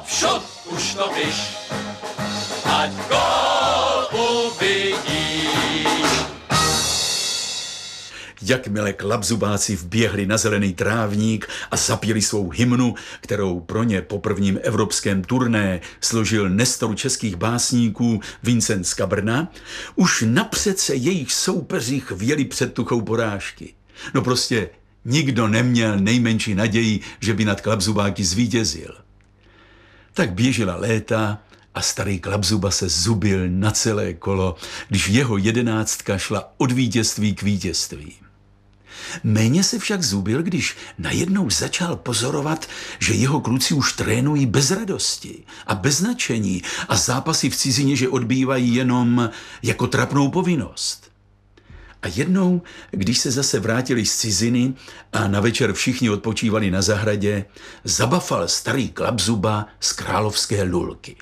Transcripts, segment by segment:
všup už to piš, ať gól uvidíš. Jakmile klapzubáci vběhli na zelený trávník a zapěli svou hymnu, kterou pro ně po prvním evropském turné složil nestor českých básníků Vincent z Kabrna, už napřed se jejich soupeři chvěli před tuchou porážky. No prostě nikdo neměl nejmenší naději, že by nad klapzubáky zvítězil. Tak běžela léta a starý klapzuba se zubil na celé kolo, když jeho 11 šla od vítězství k vítězství. Méně se však zubil, když najednou začal pozorovat, že jeho kluci už trénují bez radosti a bez nadšení a zápasy v cizině, že odbývají jenom jako trapnou povinnost. A jednou, když se zase vrátili z ciziny a na večer všichni odpočívali na zahradě, zabafal starý klapzuba z královské lulky.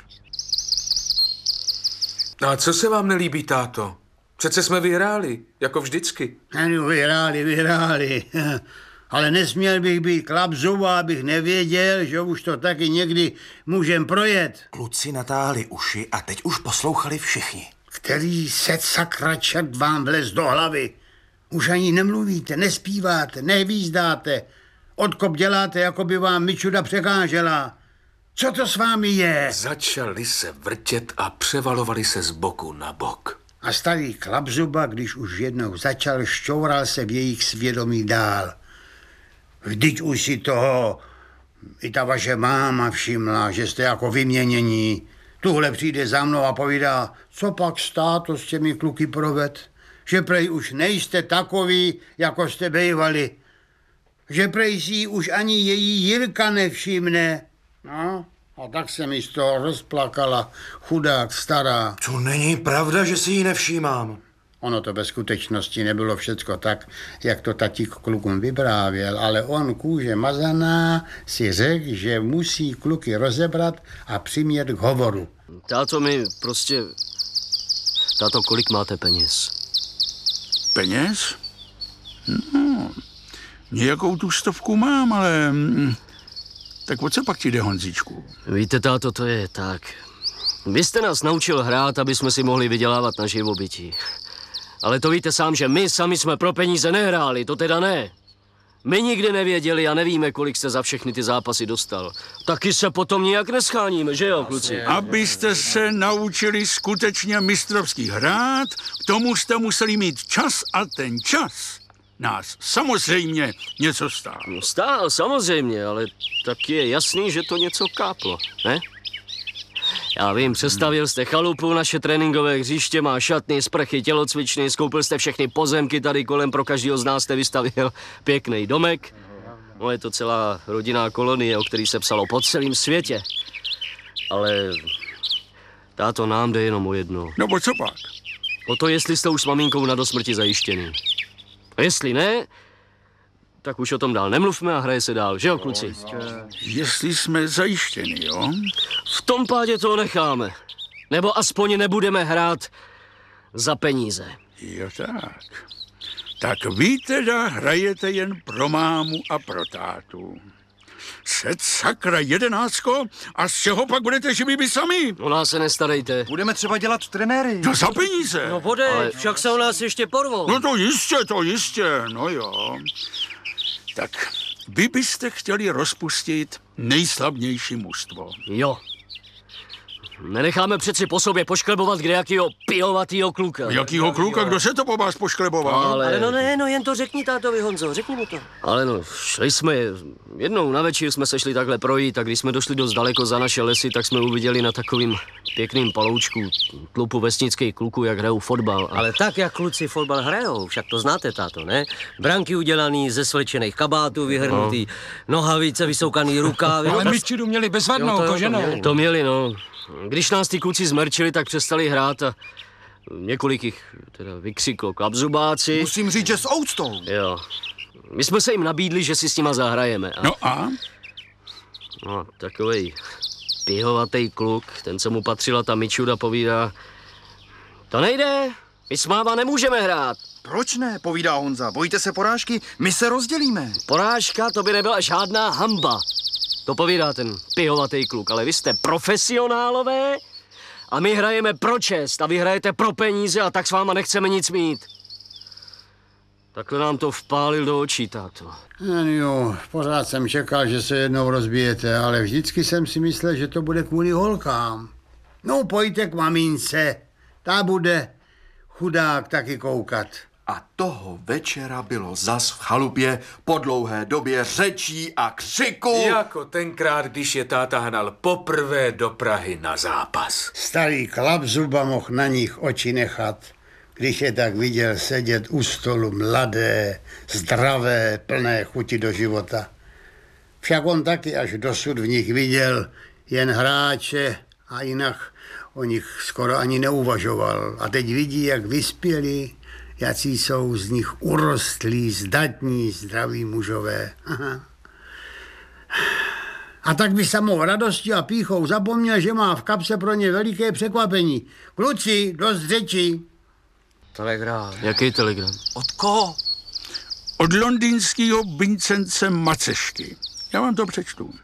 A co se vám nelíbí, táto? Přece jsme vyhráli, jako vždycky. Ano, vyhráli. Ale nesměl bych být klapzuba, abych nevěděl, že už to taky někdy můžem projet. Kluci natáhli uši a teď už poslouchali všichni. Který se sakra čert vám vlez do hlavy. Už ani nemluvíte, nespíváte, nevízdáte. Odkop děláte, jako by vám Mičuda překážela. Co to s vámi je? Začali se vrtět a převalovali se z boku na bok. A starý klapzuba, když už jednou začal, šťoural se v jejich svědomí dál. Vždyť už si toho i ta vaše máma všimla, že jste jako vyměnění. Tuhle přijde za mnou a povídá, co pak státo s těmi kluky proved? Že prej už nejste takový, jako jste bejvali. Že prej si už ani její Jirka nevšimne. No, a tak se mi z toho rozplakala, chudák stará. To není pravda, že si ji nevšímám. Ono to ve skutečnosti nebylo všecko tak, jak to tatík klukům vyprávěl, ale on kůže mazaná si řekl, že musí kluky rozebrat a přimět k hovoru. Táto, kolik máte peněz? Peněz? No, nějakou tu 100 mám, ale... Tak o co pak ti jde, Honzíčku? Víte, táto, to je tak. Vy jste nás naučil hrát, aby jsme si mohli vydělávat na živobytí. Ale to víte sám, že my sami jsme pro peníze nehráli, to teda ne. My nikdy nevěděli a nevíme, kolik jste za všechny ty zápasy dostal. Taky se potom nijak nescháníme, že jo, kluci? Abyste se naučili skutečně mistrovský hrát, k tomu jste museli mít čas a ten čas nás samozřejmě něco stál. No stál, samozřejmě, ale tak je jasný, že to něco káplo, ne? Já vím, přestavil jste chalupu, naše tréninkové hřiště, má šatny, sprchy, tělocvičny, skoupil jste všechny pozemky tady kolem, pro každýho z nás jste vystavil pěkný domek. No je to celá rodinná kolonie, o který se psalo po celém světě. Ale táto nám jde jenom o jedno. No co pak? O to, jestli jste už s maminkou na dosmrti zajištěný. A jestli ne, tak už o tom dál nemluvme a hraje se dál, že jo, kluci? Jestli jsme zajištěni, jo? V tom pádě to necháme. Nebo aspoň nebudeme hrát za peníze. Jo, tak. Tak vy teda hrajete jen pro mámu a pro tátu. Set sakra 11, a z čeho pak budete živit vy sami? O nás se nestarejte. Budeme třeba dělat trenéry. To za peníze. No podeď, však se o nás ještě porvou. No to jistě, no jo. Tak vy byste chtěli rozpustit nejslavnější mužstvo. Jo. Nenecháme přeci po sobě pošklebovat kdejakýho pijovatýho kluka. Jakýho kluka? Kdo se to po vás poškleboval? Ale jen to řekni tátovi, Honzo, řekni mu to. Ale no, šli jsme, jednou na večer jsme se šli takhle projít a když jsme došli dost daleko za naše lesy, tak jsme uviděli na takovým pěkným paloučku tlupu vesnických kluků, jak hrajou fotbal. Ale tak, jak kluci fotbal hrajou, však to znáte, táto, ne? Branky udělaný ze svlečených kabátů, vyhrnutý, nohavice, vysoukaný rukávy. Ale Mičidu měli bezvadnou, koženou. To měli, no. Když nás ty kluci zmrčili, tak přestali hrát a několik jich teda vykřiklo klapzubáci. Musím říct, že s ouctou. Jo. My jsme se jim nabídli, že si s nima zahrajeme. No a? No, takovej pihovatej kluk, ten, co mu patřila ta Mičuda, povídá, to nejde, my s máma nemůžeme hrát. Proč ne, povídá Honza, bojíte se porážky, my se rozdělíme. Porážka, to by nebyla žádná hamba. To povídá ten pihovatý kluk, ale vy jste profesionálové a my hrajeme pro čest a vy hrajete pro peníze a tak s váma nechceme nic mít. Takhle nám to vpálil do očí, táto. Jo, pořád jsem čekal, že se jednou rozbijete, ale vždycky jsem si myslel, že to bude kvůli holkám. No, pojďte k mamince, ta bude chudák taky koukat. A toho večera bylo zas v chalupě po dlouhé době řečí a křiku. Jako tenkrát, když je táta hnal poprvé do Prahy na zápas. Starý Klapzuba mohl na nich oči nechat, když je tak viděl sedět u stolu mladé, zdravé, plné chuti do života. Však on taky až dosud v nich viděl jen hráče a jinak o nich skoro ani neuvažoval. A teď vidí, jak vyspěli, jací jsou z nich urostlí, zdatní, zdraví mužové. Aha. A tak by samou radostí a pýchou zapomněl, že má v kapse pro ně veliké překvapení. Kluci, dost řečí. Telegram. Jaký telegram? Od koho? Od londýnského Vincence Macešky. Já vám to přečtu.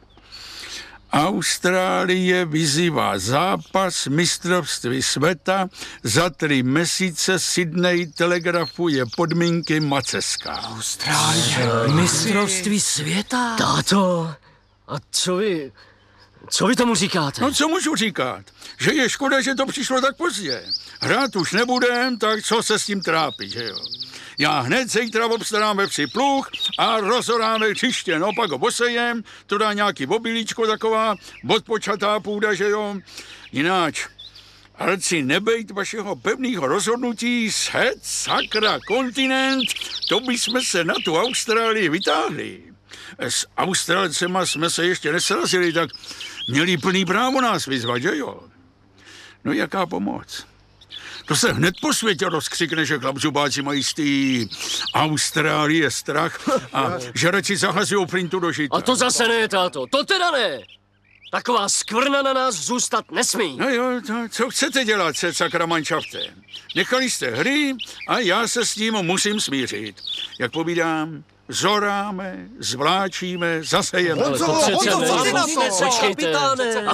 Austrálie vyzývá zápas mistrovství světa. Za 3 měsíce Sydney telegrafuje podmínky Maceska. Austrálie. Mistrovství světa? Táto, a co vy tomu říkáte? No co můžu říkat? Že je škoda, že to přišlo tak pozdě. Hrát už nebudem, tak co se s tím trápit, že jo? Já hned zítra obstaráme psi pluh a rozoráme hřiště, no pak ho osejem, to dá nějaký obilíčko taková, odpočatá půda, že jo? Jináč, Alci, nebejt vašeho pevného rozhodnutí, set, sakra, kontinent, to bychom se na tu Austrálii vytáhli. S Australcema jsme se ještě nesrazili, tak měli plný právo nás vyzvat, že jo? No jaká pomoc? To se hned po světě rozkřikne, že Klapzubáci mají z té Austrálie strach a že radši zahazují printu do žita. A to zase ne, táto, to teda ne. Taková skvrna na nás zůstat nesmí. No jo, to, co chcete dělat, se sakra manšafte? Nechali jste hry a já se s tím musím smířit. Jak povídám, zoráme, zvláčíme, zasejeme. Ale to přece Počkejte. A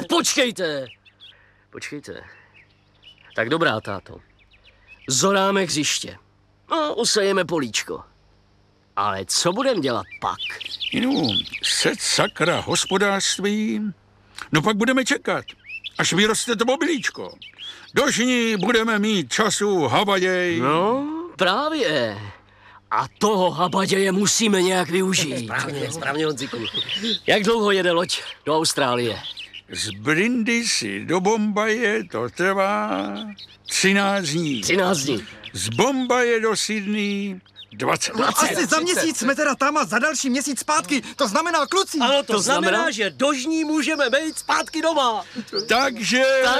počkejte. Tak dobrá, táto. Zoráme hřiště. No, usejeme políčko. Ale co budeme dělat pak? No, set sakra hospodářství, no pak budeme čekat, až vyroste to mobilíčko. Do žní budeme mít času habaděj. No, právě. A toho habaděje musíme nějak využít. Správně, Honziku. Jak dlouho jede loď do Austrálie? Z Brindisi do Bombaje to trvá 13 dní. 13 dní. Z Bombaje do Sydney 20. Asi za měsíc jsme teda tam a za další měsíc zpátky. To znamená, kluci. Ano, to znamená, že do žní můžeme být zpátky doma. Takže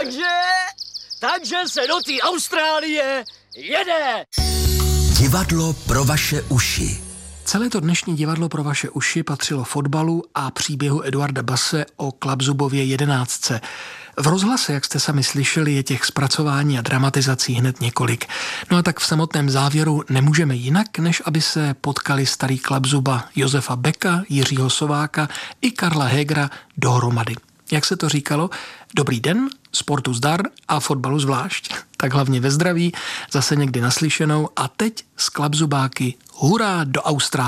se do té Austrálie jede! Divadlo pro vaše uši. Celé to dnešní divadlo pro vaše uši patřilo fotbalu a příběhu Eduarda Basse o Klapzubově 11. V rozhlase, jak jste sami slyšeli, je těch zpracování a dramatizací hned několik. No a tak v samotném závěru nemůžeme jinak, než aby se potkali starý Klapzuba Josefa Beka, Jiřího Sováka i Karla Hegera dohromady. Jak se to říkalo? Dobrý den, sportu zdar a fotbalu zvlášť. Tak hlavně ve zdraví, zase někdy naslyšenou a teď s Klapzubáky hurá do Austrálie.